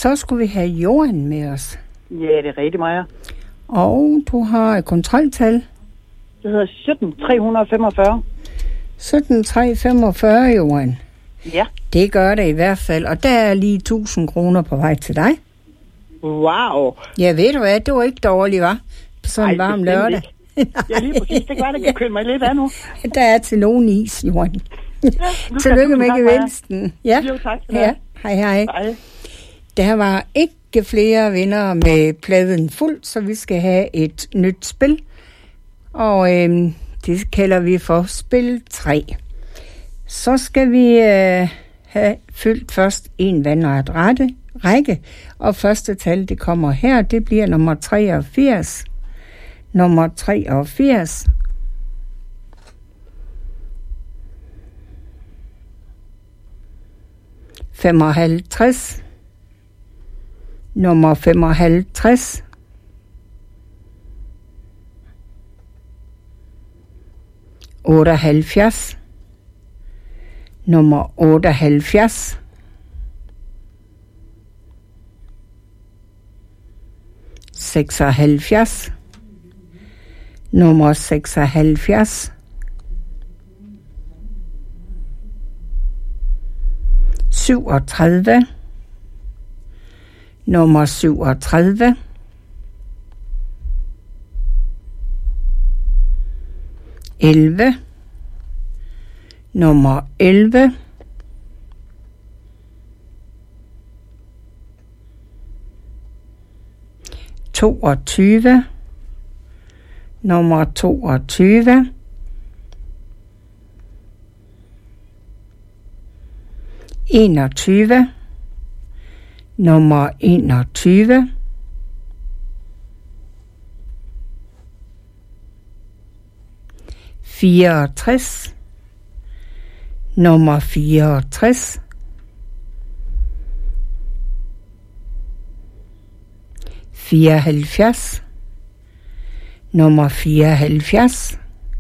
så skulle vi have Johan med os. Ja, det er rigtig meget. Og du har et kontroltal. Det hedder 17345. 17345, Johan. Ja. Det gør det i hvert fald. Og der er lige 1000 kroner på vej til dig. Wow. Ja, ved du hvad? Det var ikke dårligt, hva'? På sådan en varm lørdag. Ja, lige præcis. Det kan være, det kan køle mig lidt af nu. Der er til nogen is, Johan. Ja, tillykke med gevinsten. Ja. Jo, tak. Ja. Hej. Hej. Der var ikke flere vinder med pladen fuld, så vi skal have et nyt spil. Og det kalder vi for spil 3. Så skal vi have fyldt først en vandret række. Og første tal, det kommer her, det bliver nummer 83. Nummer 83. ...55... nummer 55... ...78... nummer 78... ...76... nummer 76... ...37... nummer 37... ...11... nummer 11... ...22... nummer 22... ...21... nummer 21... ...64... nummer 64... ...74... nummer 74...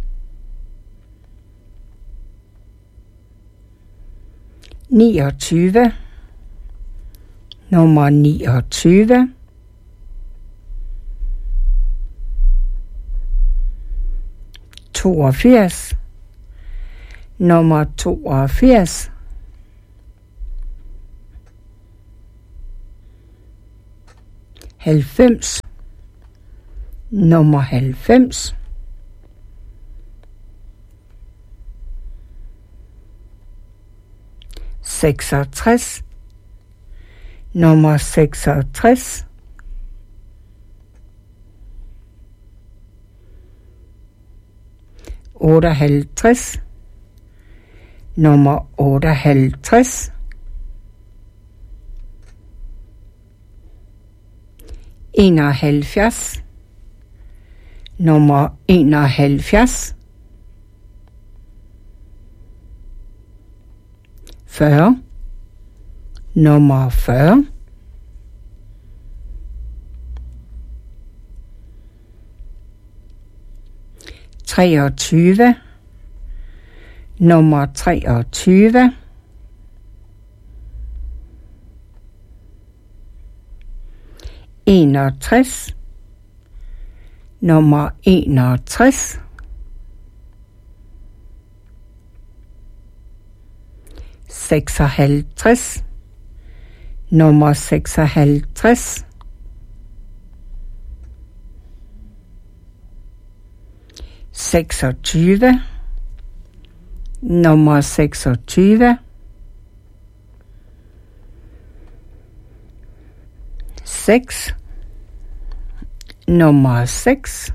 ...29... nummer 29... ...82... nummer 82... ...90... nummer 90... ...66... nummer 66... ...58... nummer 58... ...71... nummer 71... ...40... nummer 40... ...23... nummer 23... ...61... nummer 61... ...56... nummer 56... ...26... nummer 26... ...6... nummer 6...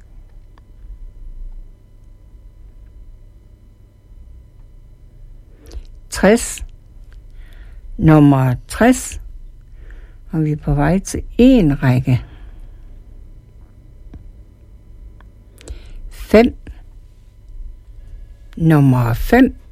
...60... nummer 60... ...og vi er på vej til en række... ...5... nummer 5...